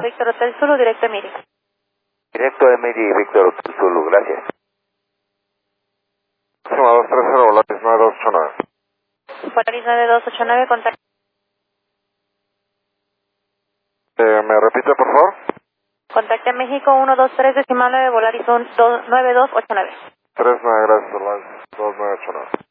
Víctor Hotel Zulu, directo Emiri. Directo Emiri, Víctor Hotel Zulu, gracias. 230, Volaris 9289. Volaris 9289, contacto. ¿Me repite, por favor? Contacte a México 123 decimal 9, Volaris 9289. 39, gracias, Volaris 2989.